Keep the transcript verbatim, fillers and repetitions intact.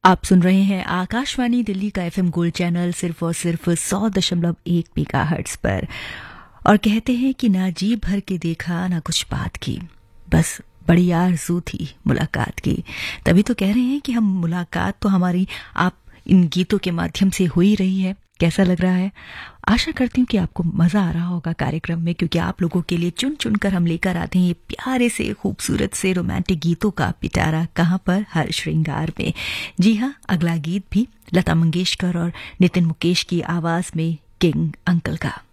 आप सुन रहे हैं आकाशवाणी दिल्ली का एफएम गोल्ड चैनल सिर्फ और सिर्फ सौ दशमलव एक मेगाहर्ट्ज पर। और कहते हैं कि ना जी भर के देखा ना कुछ बात की, बस बड़ी आरज़ू थी मुलाकात की। तभी तो कह रहे हैं कि हम मुलाकात तो हमारी आप इन गीतों के माध्यम से हो ही रही है। कैसा लग रहा है? आशा करती हूँ कि आपको मजा आ रहा होगा कार्यक्रम में, क्योंकि आप लोगों के लिए चुन चुन कर हम लेकर आते हैं ये प्यारे से खूबसूरत से रोमांटिक गीतों का पिटारा। कहाँ पर? हर श्रृंगार में। जी हाँ, अगला गीत भी लता मंगेशकर और नितिन मुकेश की आवाज में किंग अंकल का।